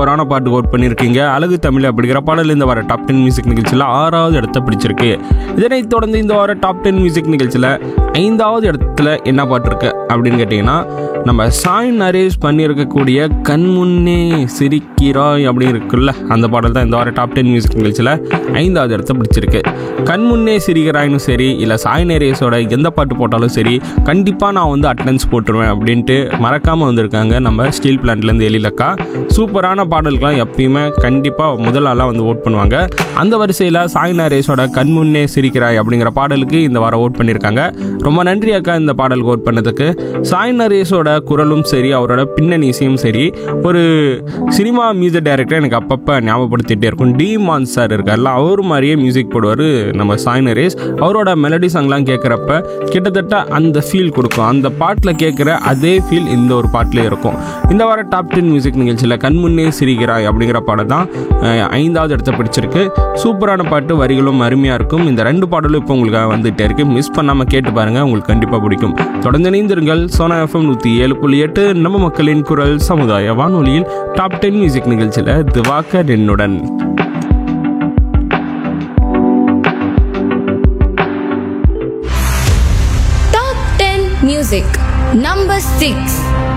சூப்பரான பாட்டு ஓட் பண்ணியிருக்கீங்க. அழகு தமிழ் அப்படிங்கிற பாடல் இந்த வார டாப் 10 மியூசிக் நிகழ்ச்சியில் 6வது இடத்த பிடிச்சிருக்கு. இதனைத் தொடர்ந்து இந்த வார டாப் 10 மியூசிக் நிகழ்ச்சியில் 5வது இடத்துல என்ன பாட்டு இருக்கு அப்படின்னு கேட்டிங்கன்னா, நம்ம சாய் நரேஷ் பண்ணியிருக்கக்கூடிய கண்முன்னே சிரிக்கிறாய் அப்படின்னு இருக்குல்ல, அந்த பாடல் தான் இந்த வார டாப் 10 மியூசிக் நிகழ்ச்சியில் 5வது இடத்த பிடிச்சிருக்கு. கண்முன்னே சிரிக்கிறாய்னு சரி, இல்லை சாய் நரேஷோட எந்த பாட்டு போட்டாலும் சரி, கண்டிப்பாக நான் வந்து அட்டெண்டன்ஸ் போட்டுருவேன் அப்படின்ட்டு மறக்காமல் வந்திருக்காங்க நம்ம ஸ்டீல் பிளான்ட்லேருந்து எழிலக்கா. சூப்பரான பாடல்கள்லாம் எப்பயுமே கண்டிப்பாக முதலாளாக வந்து ஓட் பண்ணுவாங்க. அந்த வரிசையில் சாய் நரேஷோட கண்முன்னே சிரிக்கிறாய் அப்படிங்கிற பாடலுக்கு இந்த வாரம் ஓட் பண்ணியிருக்காங்க. ரொம்ப நன்றி அக்கா இந்த பாடலுக்கு ஓட் பண்ணதுக்கு. சாய் நரேஷோட குரலும் சரி, அவரோட பின்னணி இசையும் சரி, ஒரு சினிமா மியூசிக் டைரக்டர் எனக்கு அப்பப்போ ஞாபகப்படுத்திகிட்டே இருக்கும். டி மான் சார் இருக்கார்ல, அவர் மாதிரியே மியூசிக் போடுவார் நம்ம சாய் நரேஷ். அவரோட மெலடி சாங்லாம் கேட்குறப்ப கிட்டத்தட்ட அந்த ஃபீல் கொடுக்கும். அந்த பாட்டில் கேட்குற அதே ஃபீல் இந்த ஒரு பாட்டிலே இருக்கும். இந்த வார டாப் 10 மியூசிக் நிகழ்ச்சியில் கண்முன்னே சிரிக்கிறாய் அப்படிங்கிற பாடம் தான் 5வது இடத்த பிடிச்சிருக்கு. சூப்பரான பாட்டு, வரிகளும் அருமையாக இருக்கும். இந்த 2 பாடலும் இப்போ உங்களுக்காக வந்துகிட்டே இருக்கு. மிஸ் பண்ணாமல் கேட்டு பாருங்கள், உங்களுக்கு கண்டிப்பாக பிடிக்கும். தொடர்ந்து இணைந்திருங்கள். சோனா FM 107.8 நம்ம மக்களின் குரல் சமுதாய வானொலியில் டாப் 10 மியூசிக் நிகழ்ச்சியில் திவாகர் என்னுடன். Top 10 Music Number 6.